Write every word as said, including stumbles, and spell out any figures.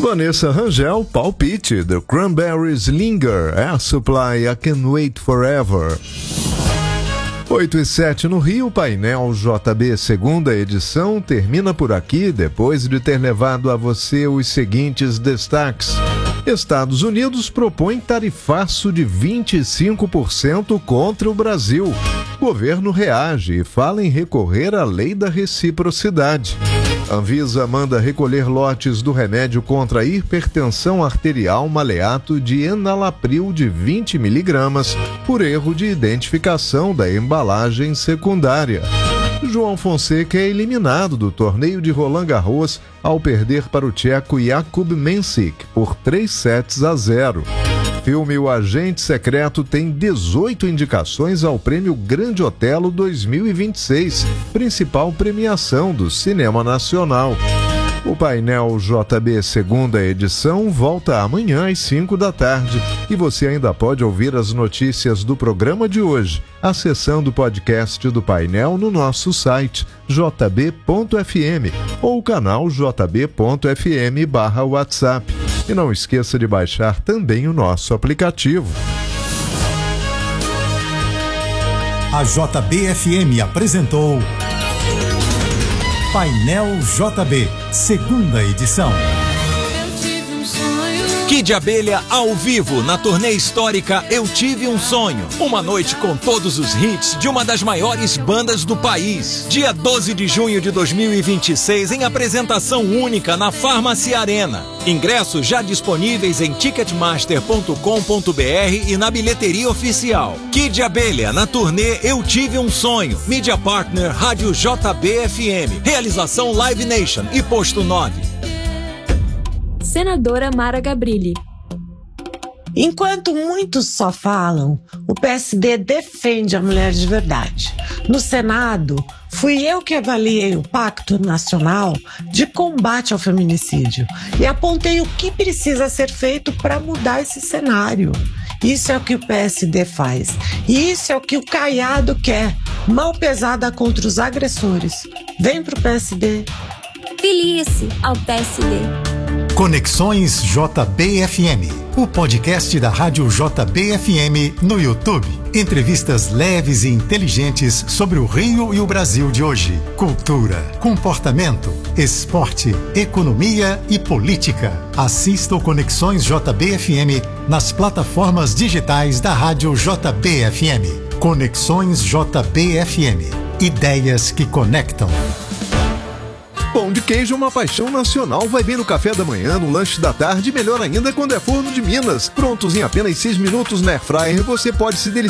Vanessa Rangel, Palpite, The Cranberries Linger, Air Supply, I Can Wait Forever. oito e sete no Rio, Painel J B segunda edição termina por aqui, depois de ter levado a você os seguintes destaques. Estados Unidos propõe tarifaço de vinte e cinco por cento contra o Brasil. Governo reage e fala em recorrer à lei da reciprocidade. Anvisa manda recolher lotes do remédio contra a hipertensão arterial maleato de enalapril de vinte miligramas por erro de identificação da embalagem secundária. João Fonseca é eliminado do torneio de Roland Garros ao perder para o tcheco Jakub Mensik por três sets a zero. Filme O Agente Secreto tem dezoito indicações ao Prêmio Grande Otelo dois mil e vinte e seis, principal premiação do cinema nacional. O Painel J B segunda edição volta amanhã às cinco da tarde e você ainda pode ouvir as notícias do programa de hoje acessando o podcast do Painel no nosso site j b ponto f m ou o canal j b ponto f m barra WhatsApp. E não esqueça de baixar também o nosso aplicativo. A J B F M apresentou Painel J B, segunda edição. Kid Abelha ao vivo na turnê histórica Eu Tive um Sonho. Uma noite com todos os hits de uma das maiores bandas do país. Dia doze de junho de dois mil e vinte e seis em apresentação única na Farmácia Arena. Ingressos já disponíveis em ticketmaster ponto com ponto b r e na bilheteria oficial. Kid Abelha na turnê Eu Tive um Sonho. Media Partner Rádio J B F M. Realização Live Nation e Posto nove. Senadora Mara Gabrilli. Enquanto muitos só falam, o P S D defende a mulher de verdade. No Senado, fui eu que avaliei o Pacto Nacional de Combate ao Feminicídio e apontei o que precisa ser feito para mudar esse cenário. Isso é o que o P S D faz. E isso é o que o Caiado quer. Mão pesada contra os agressores. Vem pro P S D. Filie-se ao P S D. Conexões J B F M, o podcast da Rádio J B F M no YouTube. Entrevistas leves e inteligentes sobre o Rio e o Brasil de hoje. Cultura, comportamento, esporte, economia e política. Assista o Conexões J B F M nas plataformas digitais da Rádio J B F M. Conexões J B F M. Ideias que conectam. Pão de queijo é uma paixão nacional. Vai bem no café da manhã, no lanche da tarde, melhor ainda quando é forno de Minas. Prontos em apenas seis minutos na Airfryer, você pode se deliciar